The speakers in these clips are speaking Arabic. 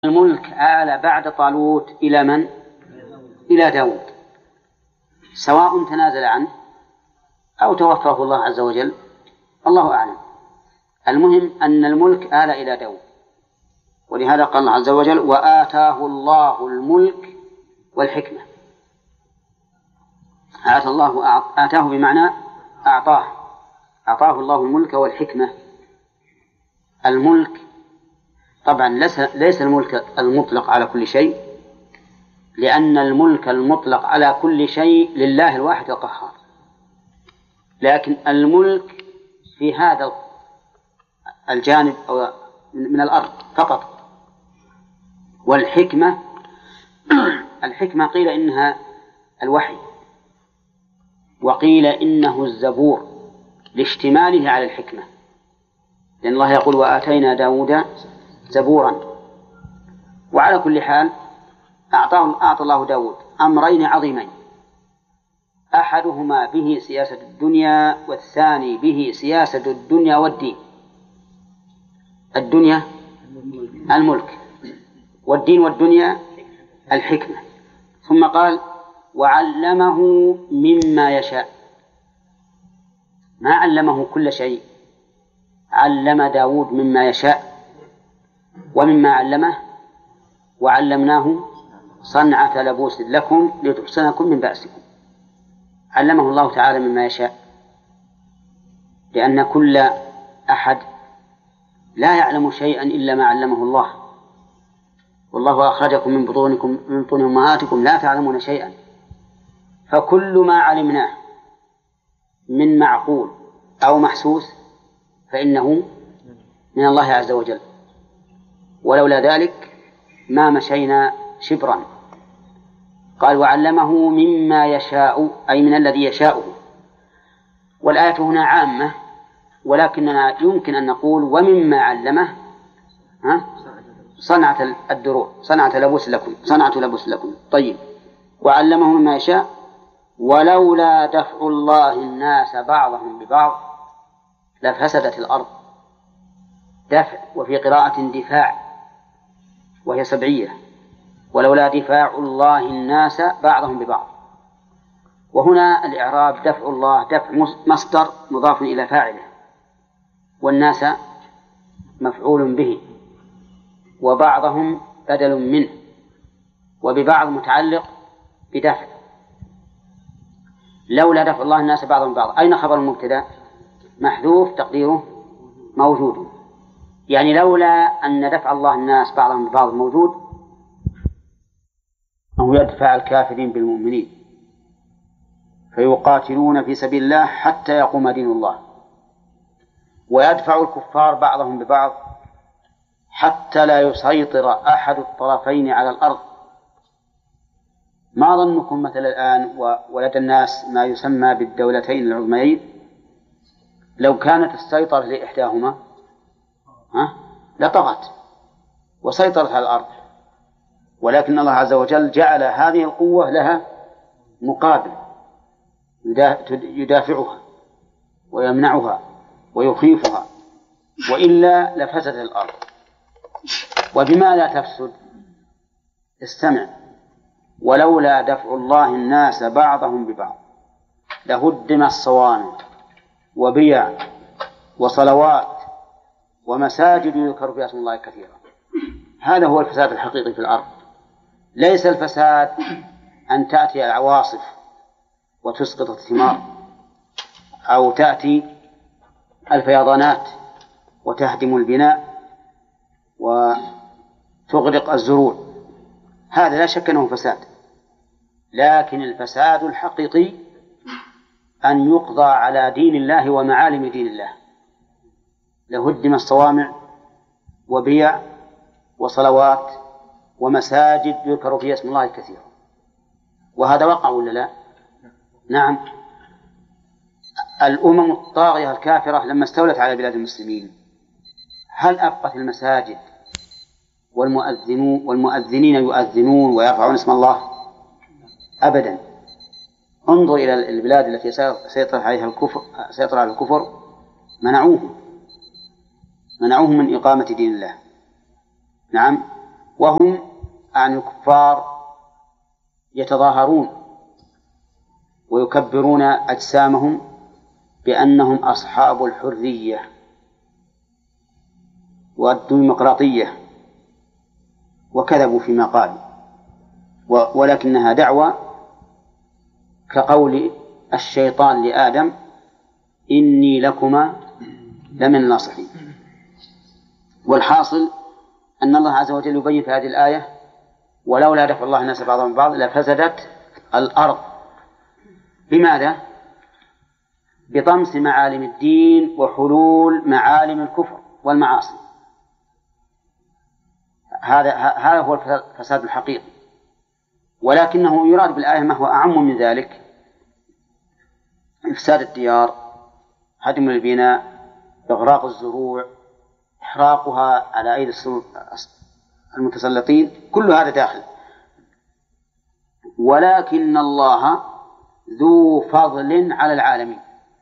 الملك آل بعد طالوت إلى من؟ إلى داود، سواء تنازل عنه أو توفاه الله عز وجل، الله أعلم. المهم أن الملك آل إلى داود، ولهذا قال الله عز وجل: وآتاه الله الملك والحكمة. آتاه بمعنى أعطاه الله الملك والحكمة. الملك طبعا ليس الملك المطلق على كل شيء، لأن الملك المطلق على كل شيء لله الواحد القهار، لكن الملك في هذا الجانب أو من الأرض فقط. والحكمة الحكمة قيل إنها الوحي، وقيل إنه الزبور لاشتماله على الحكمة، لأن الله يقول: وآتينا داود زبورا. وعلى كل حال أعطى الله داود أمرين عظيمين، أحدهما به سياسة الدنيا، والثاني به سياسة الدنيا والدين. الدنيا الملك، والدين والدنيا الحكمة. ثم قال: وعلمه مما يشاء. ما علمه كل شيء، علم داود مما يشاء. ومما علمه: وعلمناه صنعة لبوس لكم لتحصنكم من بأسكم. علمه الله تعالى مما يشاء، لأن كل أحد لا يعلم شيئا إلا ما علمه الله. والله أخرجكم من بطون أمهاتكم لا تعلمون شيئا. فكل ما علمناه من معقول أو محسوس فإنه من الله عز وجل، ولولا ذلك ما مشينا شبرا. قال: وعلمه مما يشاء، أي من الذي يشاءه. والآية هنا عامة، ولكننا يمكن أن نقول: ومما علمه صنعة الدروع، صنعة لبوس لكم. طيب، وعلمه مما يشاء. ولولا دفع الله الناس بعضهم ببعض لفسدت الأرض. دفع، وفي قراءة دفاع وهي سبعية: ولولا دفاع الله الناس بعضهم ببعض. وهنا الإعراب: دفع الله دفع مصدر مضاف إلى فاعله، والناس مفعول به، وبعضهم بدل منه، وببعض متعلق بدفع. لولا دفع الله الناس بعضهم ببعض، أين خبر المبتدأ؟ محذوف تقديره موجود، يعني لولا أن دفع الله الناس بعضهم ببعض موجود، أو يدفع الكافرين بالمؤمنين فيقاتلون في سبيل الله حتى يقوم دين الله، ويدفع الكفار بعضهم ببعض حتى لا يسيطر أحد الطرفين على الأرض. ما ظنكم مثل الآن ولدى الناس ما يسمى بالدولتين العظميين؟ لو كانت السيطرة لإحداهما لطغت وسيطرت على الأرض، ولكن الله عز وجل جعل هذه القوة لها مقابل يدافعها ويمنعها ويخيفها، وإلا لفسدت الأرض. وبما لا تفسد؟ استمع: ولولا دفع الله الناس بعضهم ببعض لهدم الصوامع وبيع وصلوات ومساجد يذكر فيها اسم الله كثيرا. هذا هو الفساد الحقيقي في الأرض. ليس الفساد أن تأتي العواصف وتسقط الثمار، أو تأتي الفيضانات وتهدم البناء وتغرق الزروع، هذا لا شك أنه فساد. لكن الفساد الحقيقي أن يقضى على دين الله ومعالم دين الله. لهدم الصوامع وبيع وصلوات ومساجد يذكر فيها اسم الله كثيرا. وهذا وقع ولا لا؟ نعم. الأمم الطاغية الكافرة لما استولت على بلاد المسلمين هل أبقت المساجد والمؤذنين يؤذنون ويرفعون اسم الله؟ أبدا. انظر إلى البلاد التي سيطر على الكفر، منعوهم من إقامة دين الله. نعم. وهم عن الكفار يتظاهرون ويكبرون أجسامهم بأنهم أصحاب الحرية والديمقراطية، وكذبوا فيما قالوا، ولكنها دعوة كقول الشيطان لآدم: إني لكما لمن الناصحين. والحاصل أن الله عز وجل يبين في هذه الآية: ولولا دفع الله الناس بعضهم ببعض لفسدت الأرض. بماذا؟ بطمس معالم الدين وحلول معالم الكفر والمعاصي. هذا هو الفساد الحقيقي، ولكنه يراد بالآية ما هو أعم من ذلك: إفساد الديار، هدم البناء، إغراق الزروع، إحراقها على أيدي المتسلطين، كل هذا داخل. ولكن الله ذو فضل على العالمين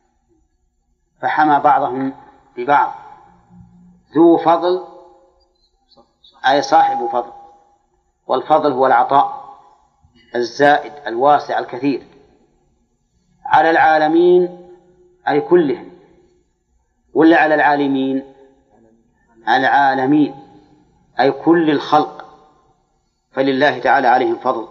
فحمى بعضهم ببعض. ذو فضل أي صاحب فضل، والفضل هو العطاء الزائد الواسع الكثير على العالمين أي كلهم، ولا على العالمين؟ العالمين أي كل الخلق، فلله تعالى عليهم فضل.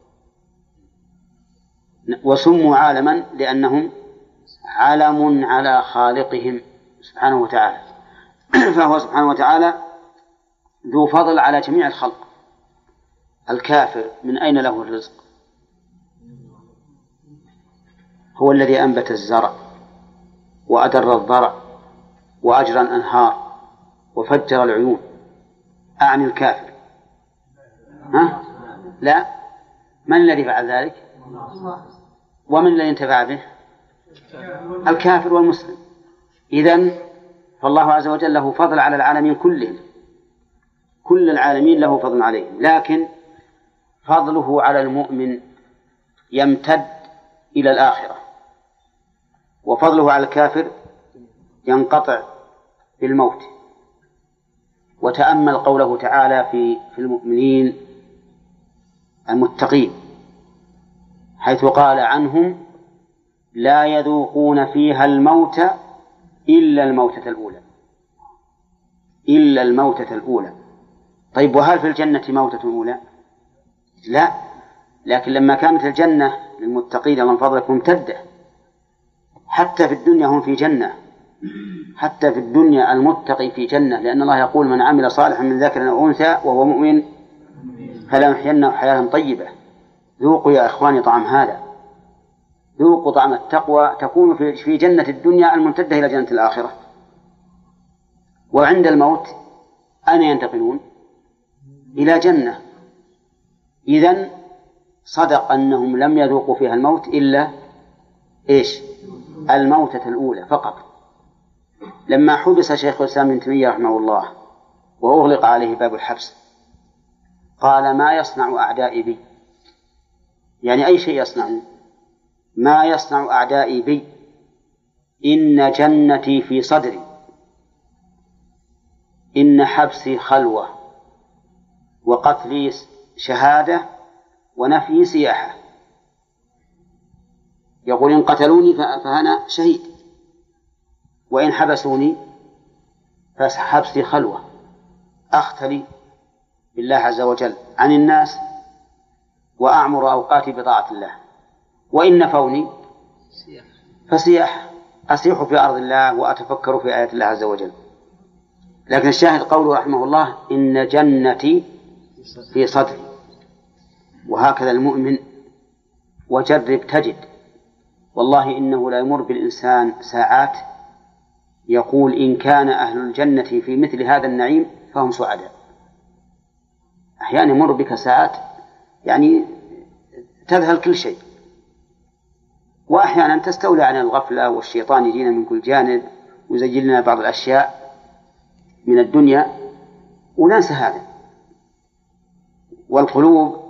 وسموا عالما لأنهم علم على خالقهم سبحانه وتعالى فهو سبحانه وتعالى ذو فضل على جميع الخلق. الكافر من أين له الرزق؟ هو الذي أنبت الزرع وأدر الضرع وأجرى الأنهار وفجر العيون. أعني الكافر؟ لا، من الذي فعل ذلك؟ ومن الذي انتفع به؟ الكافر والمسلم. إذن فالله عز وجل له فضل على العالمين كلهم، كل العالمين له فضل عليهم، لكن فضله على المؤمن يمتد إلى الآخرة، وفضله على الكافر ينقطع بالموت. وتأمل قوله تعالى في المؤمنين المتقين حيث قال عنهم: لا يذوقون فيها الموت إلا الموتة الأولى. إلا الموتة الأولى. طيب، وهل في الجنة موتة أولى؟ لا، لكن لما كانت الجنة للمتقين من فضلك ممتدة، حتى في الدنيا هم في جنة، حتى في الدنيا المتقي في جنة، لأن الله يقول: من عمل صالحا من ذكر أو أنثى وهو مؤمن فلنحيينه حياة طيبة. ذوقوا يا إخواني طعم هذا، ذوقوا طعم التقوى، تكون في جنة الدنيا الممتدة إلى جنة الآخرة. وعند الموت أين ينتقلون؟ إلى جنة. إذن صدق أنهم لم يذوقوا فيها الموت إلا إيش؟ الموتة الأولى فقط. لما حبس شيخ الإسلام ابن تيمية رحمه الله وأغلق عليه باب الحبس قال: ما يصنع أعدائي بي؟ يعني أي شيء يصنعون؟ ما يصنع أعدائي بي؟ إن جنتي في صدري، إن حبسي خلوة، وقتلي شهادة، ونفي سياحة. يقول: إن قتلوني فأنا شهيد، وإن حبسوني فحبسي خلوة، أختلي بالله عز وجل عن الناس وأعمر أوقاتي بطاعة الله، وإن نفوني فسياح، أسيح في أرض الله وأتفكر في آيات الله عز وجل. لكن الشاهد قوله رحمه الله: إن جنتي في صدري. وهكذا المؤمن، وجرب تجد، والله إنه لا يمر بالإنسان ساعات يقول: إن كان أهل الجنة في مثل هذا النعيم فهم سعداء. أحيانا يمر بك ساعات يعني تذهل كل شيء، وأحيانا تستولى على الغفلة والشيطان يجينا من كل جانب ويزين لنا بعض الأشياء من الدنيا وننسى هذا. والقلوب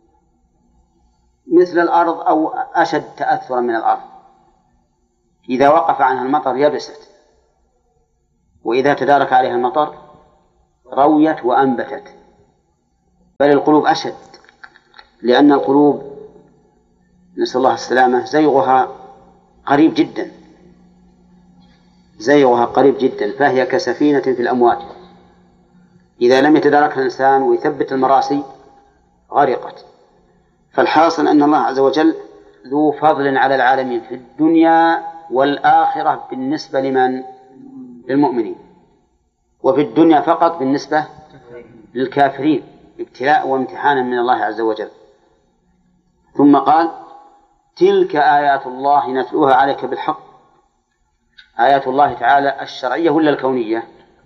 مثل الأرض أو أشد تأثرا من الأرض، إذا وقف عنها المطر يبست، وإذا تدارك عليها المطر رويت وأنبتت. بل القلوب أشد، لأن القلوب نسأل الله السلامة زيغها قريب جدا، زيغها قريب جدا، فهي كسفينة في الأمواج إذا لم يتداركها الإنسان ويثبت المراسي غرقت. فالحاصل أن الله عز وجل ذو فضل على العالمين في الدنيا والآخرة بالنسبة لمن؟ للمؤمنين، وفي الدنيا فقط بالنسبة للكافرين ابتلاء وامتحانا من الله عز وجل. ثم قال تلك آيات الله نتلوها عليك بالحق. آيات الله تعالى الشرعية ولا الكونية؟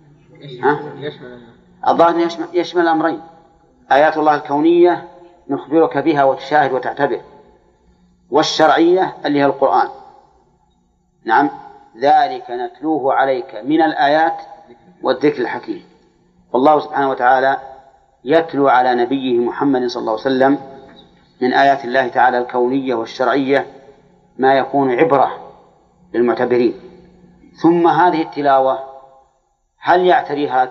الظاهر يشمل الأمرين. آيات الله الكونية نخبرك بها وتشاهد وتعتبر، والشرعية اللي هي القرآن. نعم، ذلك نتلوه عليك من الآيات والذكر الحكيم. والله سبحانه وتعالى يتلو على نبيه محمد صلى الله عليه وسلم من آيات الله تعالى الكونية والشرعية ما يكون عبرة للمعتبرين. ثم هذه التلاوة هل يعتريها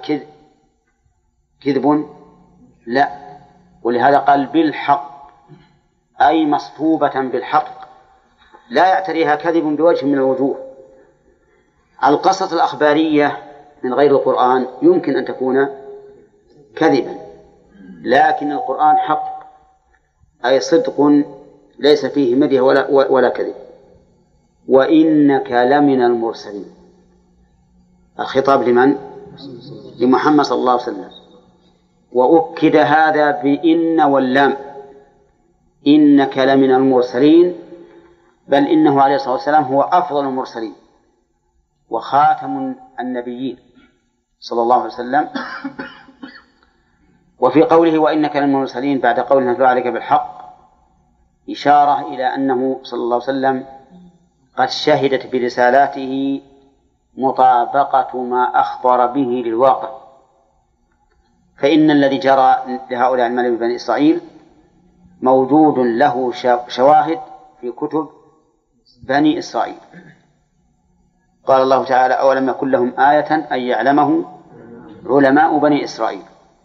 كذب؟ لا، ولهذا قال بالحق، أي مصحوبة بالحق، لا يعتريها كذب بوجه من الوجوه. القصة الأخبارية من غير القرآن يمكن أن تكون كذبا، لكن القرآن حق، أي صدق ليس فيه مدح ولا كذب. وإنك لمن المرسلين، الخطاب لمن؟ لمحمد صلى الله عليه وسلم. وأكد هذا بإن واللام، إنك لمن المرسلين، بل إنه عليه الصلاة والسلام هو أفضل المرسلين وخاتم النبيين صلى الله عليه وسلم. وفي قوله وإنك لمن المرسلين بعد قوله نتلو عليك بالحق إشارة إلى أنه صلى الله عليه وسلم قد شهدت برسالاته مطابقة ما أخبر به للواقع. فإن الذي جرى لهؤلاء الملأ من بني إسرائيل موجود له شواهد في كتب بني إسرائيل. قال الله تعالى أولم يكن لهم آية أن يعلمه علماء بني إسرائيل.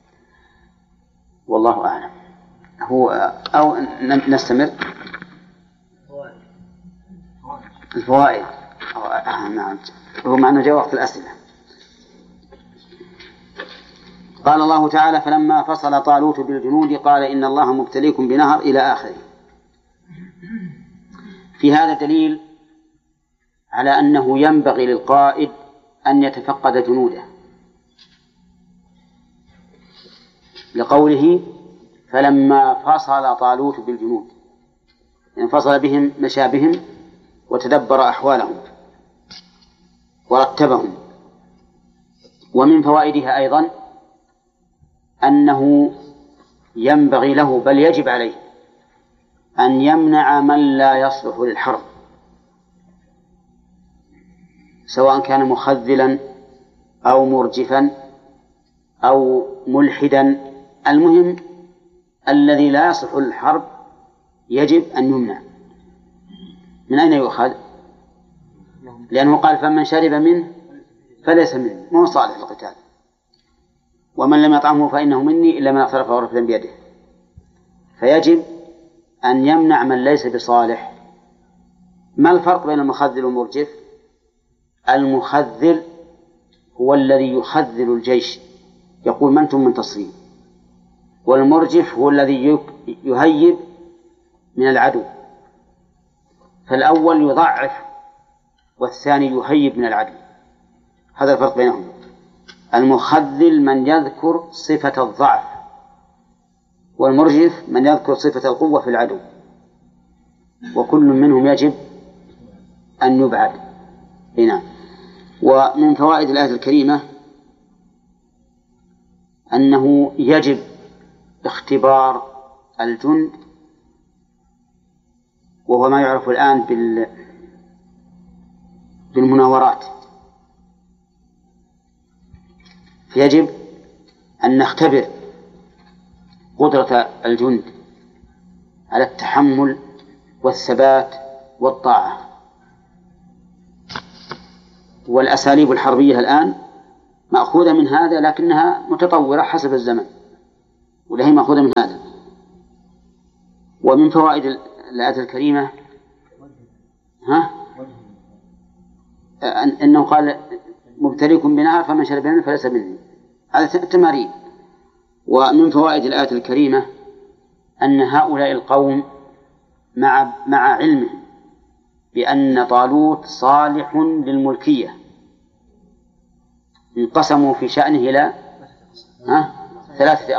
والله أعلم. هو أو نستمر الفوائد. نعم، هو معنى جاء وقت الأسئلة. قال الله تعالى فلما فصل طالوت بالجنود قال إن الله مبتليكم بنهر إلى آخره. في هذا دليل على أنه ينبغي للقائد أن يتفقد جنوده، لقوله فلما فصل طالوت بالجنود، يعني فصل بهم، مشى بهم وتدبر أحوالهم ورتبهم. ومن فوائدها أيضا أنه ينبغي له بل يجب عليه أن يمنع من لا يصلح للحرب، سواء كان مخذلا أو مرجفا أو ملحدا، المهم الذي لا يصلح للحرب يجب أن يمنع. من أين يؤخذ؟ لأنه قال فمن شرب منه فليس منه، مو صالح للقتال، ومن لم يطعمه فإنه مني إلا من اغترف غرفة بيده. فيجب أن يمنع من ليس بصالح. ما الفرق بين المخذل والمرجف؟ المخذل هو الذي يخذل الجيش، يقول من أنتم منتصرين، والمرجف هو الذي يهيب من العدو. فالأول يضعف والثاني يهيب من العدو، هذا الفرق بينهم. المخذل من يذكر صفة الضعف، والمرجف من يذكر صفة القوة في العدو، وكل منهم يجب أن يبعد هنا. ومن فوائد الآية الكريمة أنه يجب اختبار الجند، وهو ما يعرف الآن بالمناورات. فيجب أن نختبر قدرة الجند على التحمل والثبات والطاعة. والأساليب الحربية الآن مأخوذة من هذا، لكنها متطورة حسب الزمن، ولا هي مأخوذة من هذا. ومن فوائد الآية الكريمة أنه قال مبتليكم بنهر فمن شرب منه فليس مني، هذا تمارين. ومن فوائد الآية الكريمة أن هؤلاء القوم مع علمهم بأن طالوت صالح للملكية انقسموا في شأنه إلى ثلاثة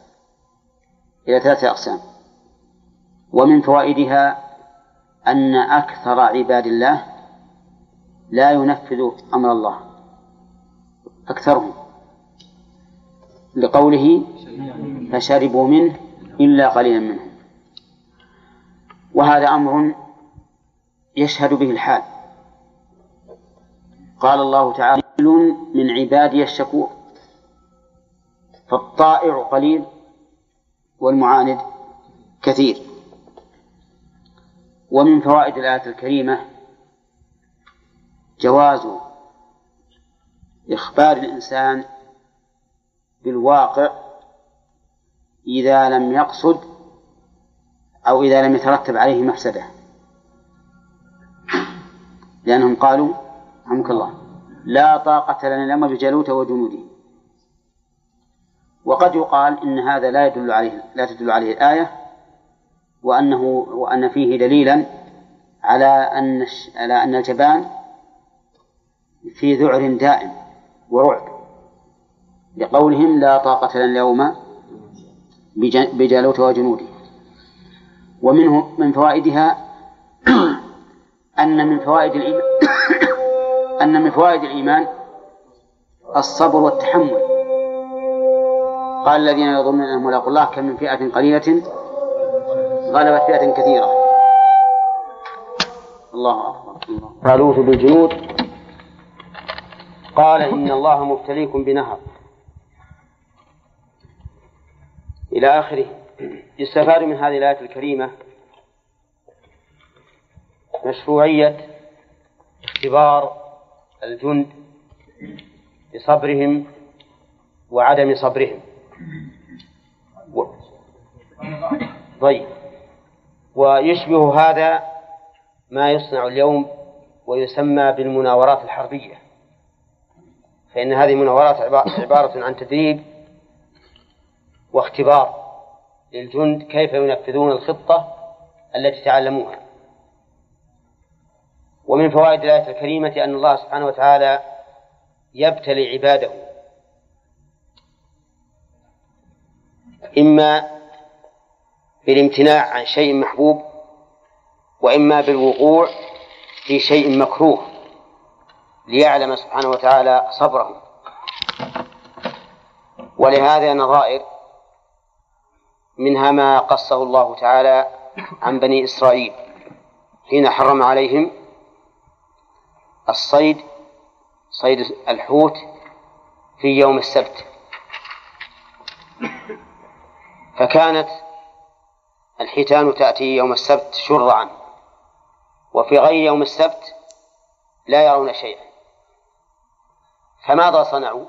أقسام. ومن فوائدها أن أكثر عباد الله لا ينفذ أمر الله أكثرهم، لقوله فشربوا منه إلا قليلا منهم. وهذا أمر يشهد به الحال. قال الله تعالى من عبادي الشكور، فالطائع قليل والمعاند كثير. ومن فوائد الآية الكريمة جواز إخبار الإنسان بالواقع إذا لم يقصد أو إذا لم يترتب عليه مفسدة، لأنهم قالوا رحمك الله لا طاقة لنا اليوم بجالوت وجنوده. وقد يقال إن هذا لا تدل عليه الآية، وأن فيه دليلا على أن الجبان في ذعر دائم ورعب، لقولهم لا طاقة لنا اليوم بجالوت وجنوده. ومنه من فوائدها أن من فوائد الإيمان الصبر والتحمل. قال الذين يظنون أنهم ملاقوا الله كم من فئة قليلة غلبت فئة كثيرة. الله أكبر. طالوت بالجنود قال إن الله مبتليكم بنهر إلى آخره. يستفاد من هذه الآية الكريمة مشروعية اختبار الجند بصبرهم وعدم صبرهم. طيب، ويشبه هذا ما يصنع اليوم ويسمى بالمناورات الحربية، فإن هذه المناورات عبارة عن تدريب واختبار للجند كيف ينفذون الخطة التي تعلموها. ومن فوائد الآية الكريمة أن الله سبحانه وتعالى يبتلي عباده إما بالامتناع عن شيء محبوب وإما بالوقوع في شيء مكروه ليعلم سبحانه وتعالى صبرهم. ولهذا نظائر منها ما قصه الله تعالى عن بني إسرائيل حين حرم عليهم صيد الحوت في يوم السبت، فكانت الحيتان تأتي يوم السبت شرعا، وفي غير يوم السبت لا يرون شيئا. فماذا صنعوا؟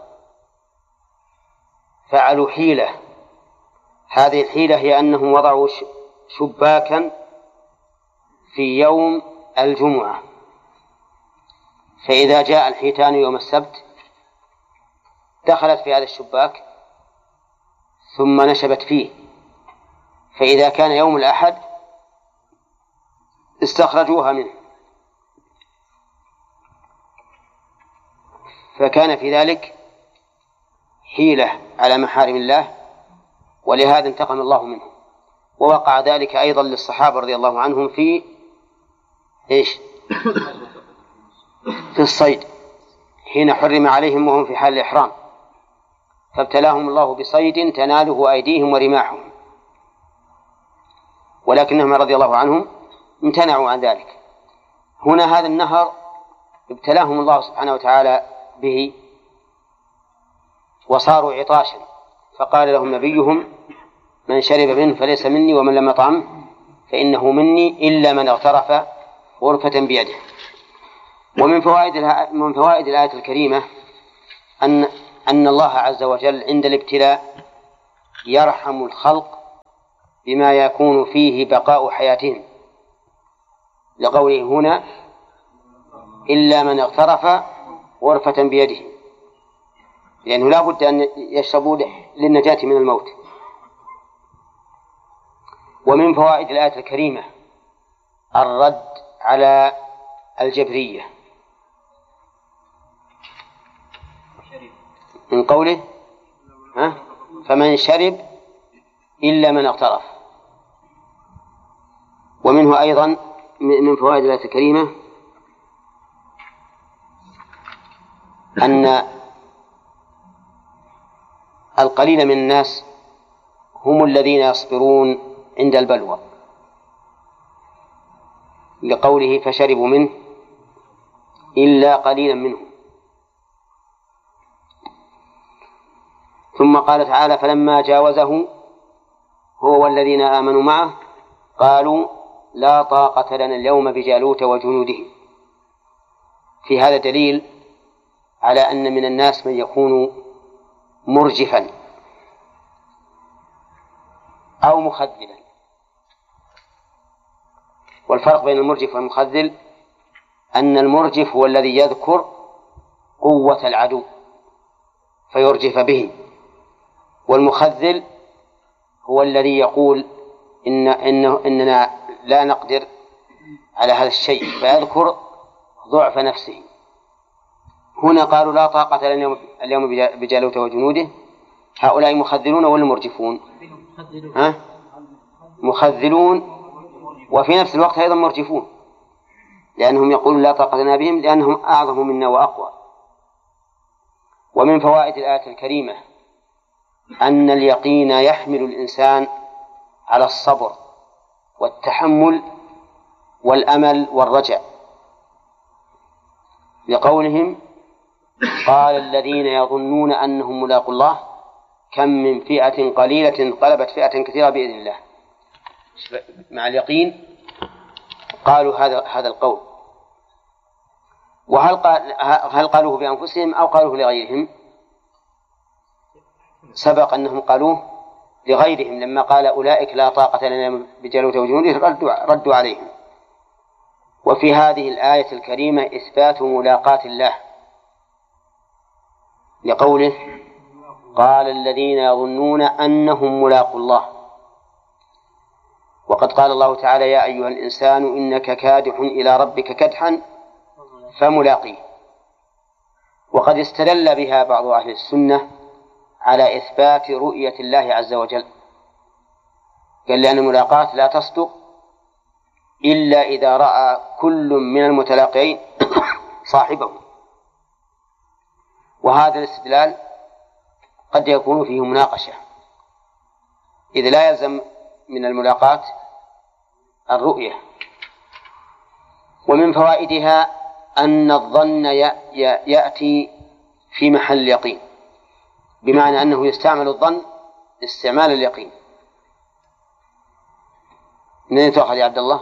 فعلوا حيلة. هذه الحيلة هي أنهم وضعوا شباكا في يوم الجمعة، فإذا جاء الحيتان يوم السبت دخلت في هذا الشباك ثم نشبت فيه، فإذا كان يوم الأحد استخرجوها منه، فكان في ذلك حيلة على محارم الله، ولهذا انتقم الله منه. ووقع ذلك أيضا للصحابة رضي الله عنهم في في الصيد حين حرم عليهم وهم في حال الإحرام، فابتلاهم الله بصيد تناله أيديهم ورماحهم، ولكنهم رضي الله عنهم امتنعوا عن ذلك. هنا هذا النهر ابتلاهم الله سبحانه وتعالى به وصاروا عطاشا، فقال لهم نبيهم من شرب منه فليس مني ومن لم يطعمه فإنه مني إلا من اغترف غرفة بيده. ومن فوائد الآية الكريمة أن الله عز وجل عند الابتلاء يرحم الخلق بما يكون فيه بقاء حياتهم، لقوله هنا إلا من اغترف غرفة بيده، لأنه لا بد أن يشربوا للنجاة من الموت. ومن فوائد الآية الكريمة الرد على الجبرية من قوله فمن شرب إلا من اغترف. ومنه أيضا من فوائد الآية الكريمة أن القليل من الناس هم الذين يصبرون عند البلوى، لقوله فشربوا منه إلا قليلا منهم. ثم قال تعالى فلما جاوزه هو والذين آمنوا معه قالوا لا طاقة لنا اليوم بجالوت وجنوده. في هذا دليل على أن من الناس من يكون مرجفا أو مخذلا. والفرق بين المرجف والمخذل أن المرجف هو الذي يذكر قوة العدو فيرجف به، والمخذل هو الذي يقول إننا لا نقدر على هذا الشيء فيذكر ضعف نفسه. هنا قالوا لا طاقة لنا اليوم بجالوت وجنوده، هؤلاء مخذلون ولا مرجفون؟ مخذلون، وفي نفس الوقت أيضا مرجفون، لأنهم يقولون لا طاقة لنا بهم لأنهم أعظم منا وأقوى. ومن فوائد الآية الكريمة أن اليقين يحمل الإنسان على الصبر والتحمل والأمل والرجاء، لقولهم قال الذين يظنون أنهم ملاقو الله كم من فئة قليلة غلبت فئة كثيرة بإذن الله. مع اليقين قالوا هذا القول. هل قالوه بأنفسهم أو قالوه لغيرهم؟ سبق أنهم قالوه لغيرهم لما قال أولئك لا طاقة لنا بجالوت وجنوده ردوا عليهم. وفي هذه الآية الكريمة إثبات ملاقاة الله، لقوله قال الذين يظنون أنهم ملاقو الله. وقد قال الله تعالى يا أيها الإنسان إنك كادح إلى ربك كدحا فملاقيه. وقد استدل بها بعض أهل السنة على إثبات رؤية الله عز وجل، قال لأن الملاقاة لا تصدق إلا إذا رأى كل من المتلاقين صاحبه. وهذا الاستدلال قد يكون فيه مناقشة، إذ لا يلزم من الملاقاة الرؤية. ومن فوائدها أن الظن يأتي في محل اليقين، بمعنى أنه يستعمل الظن استعمال اليقين. منين تأخذ يا عبد الله؟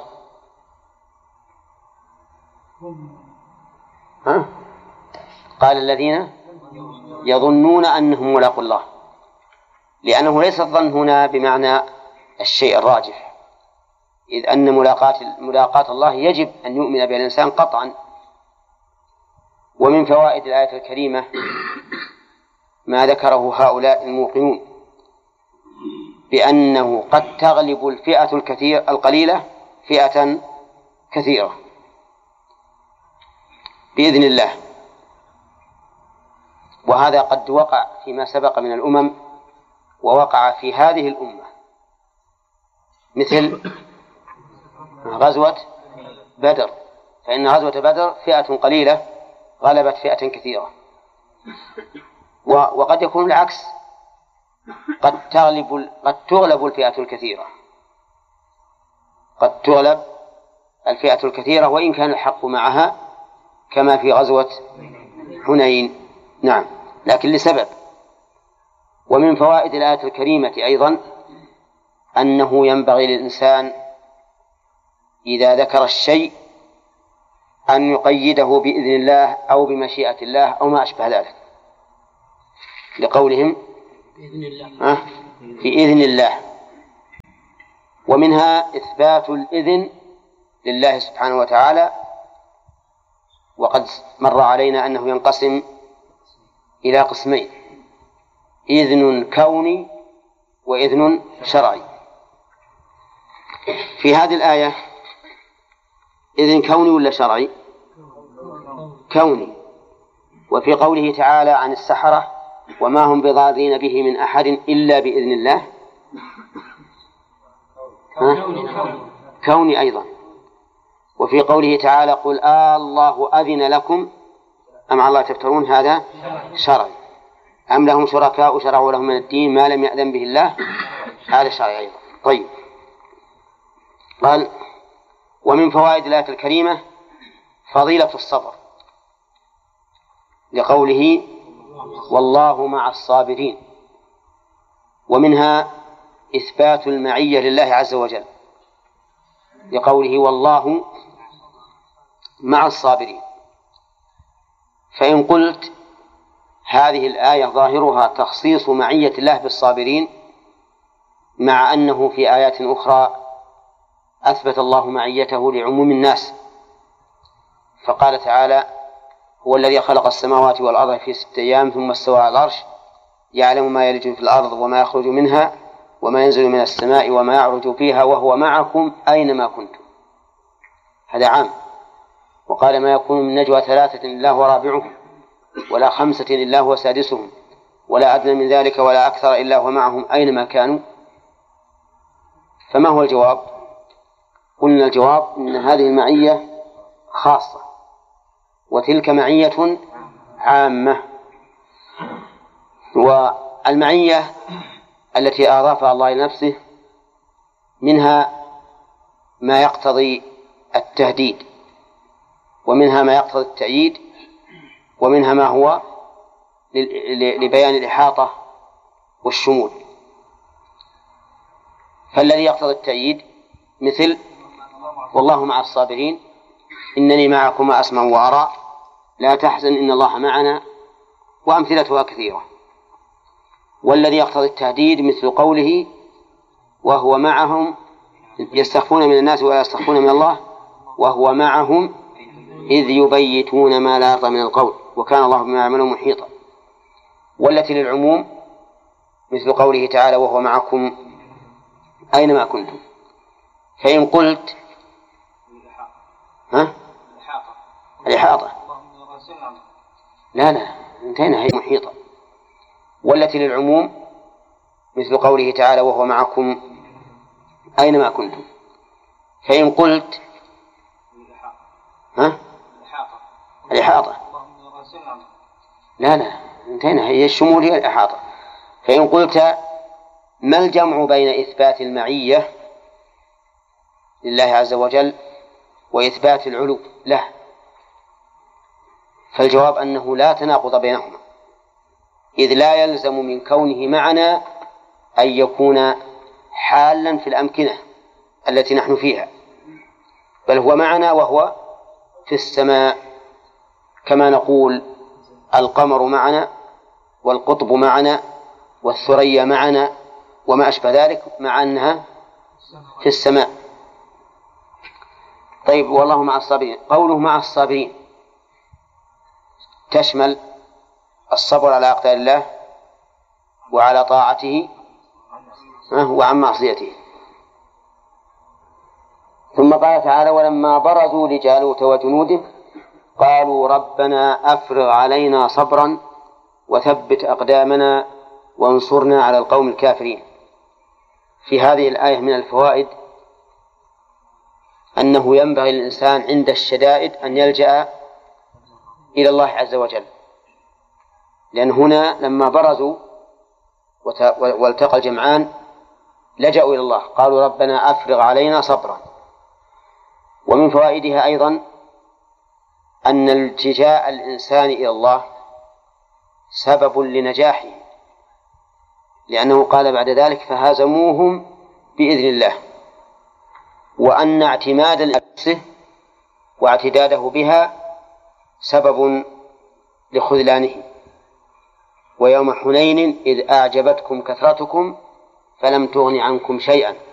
قال الذين يظنون أنهم ملاقو الله، لأنه ليس الظن هنا بمعنى الشيء الراجح، إذ أن ملاقاة الله يجب أن يؤمن بها الإنسان قطعا. ومن فوائد الآية الكريمة ما ذكره هؤلاء الموقنون بأنه قد تغلب الفئة القليلة فئة كثيرة بإذن الله. وهذا قد وقع فيما سبق من الأمم ووقع في هذه الأمة، مثل غزوة بدر، فإن غزوة بدر فئة قليلة غلبت فئة كثيرة. وقد يكون العكس، قد تغلب الفئة الكثيرة، قد تغلب الفئة الكثيرة وإن كان الحق معها، كما في غزوة حنين. نعم، لكن لسبب. ومن فوائد الآية الكريمة أيضا أنه ينبغي للإنسان إذا ذكر الشيء أن يقيده بإذن الله أو بمشيئة الله أو ما أشبه ذلك، لقولهم في إذن الله. ومنها إثبات الإذن لله سبحانه وتعالى، وقد مر علينا أنه ينقسم إلى قسمين: إذن كوني وإذن شرعي. في هذه الآية إذن كوني ولا شرعي؟ كوني. وفي قوله تعالى عن السحرة: وما هم بضارين به من أحد إلا بإذن الله، كوني أيضا. وفي قوله تعالى: قل الله أذن لكم أم على الله تفترون، هذا شرعي. أم لهم شركاء شرعوا لهم من الدين ما لم يأذن به الله، هذا شرعي أيضا. طيب، قال: ومن فوائد الآية الكريمة فضيلة الصبر، لقوله: والله مع الصابرين. ومنها إثبات المعية لله عز وجل، لقوله: والله مع الصابرين. فإن قلت هذه الآية ظاهرها تخصيص معية الله بالصابرين، مع أنه في آيات أخرى أثبت الله معيته لعموم الناس، فقال تعالى: هو الذي خلق السماوات والأرض في 6 أيام ثم استوى على العرش يعلم ما يلج في الأرض وما يخرج منها وما ينزل من السماء وما يعرج فيها وهو معكم أينما كنتم. هذا عام. وقال: ما يكون من نجوى 3 إلا هو رابعهم ولا 5 إلا هو سادسهم ولا أدنى من ذلك ولا أكثر إلا هو معهم أينما كانوا. فما هو الجواب؟ قلنا الجواب أن هذه المعية خاصة وتلك معية عامة. والمعية التي أضافها الله لنفسه منها ما يقتضي التهديد، ومنها ما يقتضي التأييد، ومنها ما هو لبيان الإحاطة والشمول. فالذي يقتضي التأييد مثل: والله مع الصابرين، إنني معكما أسمع وأرى، لا تحزن إن الله معنا، وأمثلتها كثيرة. والذي يقتضي التهديد مثل قوله: وهو معهم يستخفون من الناس ولا يستخفون من الله وهو معهم إذ يبيتون ما لا يرضى من القول وكان الله بما يعملون محيطا. والتي للعموم مثل قوله تعالى: وهو معكم أينما كنتم. فإن قلت الإحاطة، لا انتهينا، هي محيطة. والتي للعموم مثل قوله تعالى: وهو معكم أينما كنتم. فإن قلت الإحاطة، لا انتهينا، هي الشمول هي الإحاطة. فإن قلت ما الجمع بين إثبات المعية لله عز وجل وإثبات العلو له؟ فالجواب أنه لا تناقض بينهما، إذ لا يلزم من كونه معنا أن يكون حالا في الأمكنة التي نحن فيها، بل هو معنا وهو في السماء، كما نقول القمر معنا والقطب معنا والثريا معنا وما أشبه ذلك، مع أنها في السماء. طيب، والله مع الصابرين، قوله مع الصابرين تشمل الصبر على أقدار الله وعلى طاعته وعن معصيته. ثم قال تعالى: ولما برزوا لجالوت وجنوده قالوا ربنا أفرغ علينا صبرا وثبت أقدامنا وانصرنا على القوم الكافرين. في هذه الآية من الفوائد أنه ينبغي للإنسان عند الشدائد أن يلجأ إلى الله عز وجل، لأن هنا لما برزوا والتقى الجمعان لجأوا إلى الله، قالوا ربنا أفرغ علينا صبرا. ومن فوائدها أيضا أن التجاء الإنسان إلى الله سبب لنجاحه، لأنه قال بعد ذلك: فهزموهم بإذن الله. وأن اعتماد نفسه واعتداده بها سبب لخذلانه. ويوم حنين إذ أعجبتكم كثرتكم فلم تغن عنكم شيئا